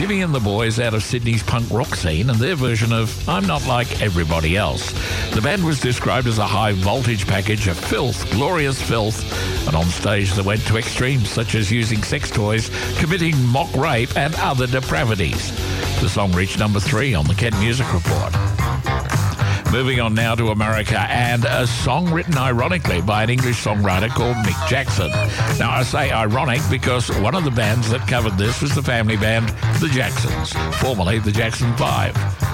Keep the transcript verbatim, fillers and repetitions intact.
Jimmy and the Boys out of Sydney's punk rock scene and their version of I'm Not Like Everybody Else. The band was described as a high-voltage package of filth, glorious filth, and on stage they went to extremes such as using sex toys, committing mock rape, and other depravities. The song reached number three on the Kent Music Report. Moving on now to America, and a song written ironically by an English songwriter called Mick Jackson. Now, I say ironic because one of the bands that covered this was the family band The Jacksons, formerly the Jackson Five.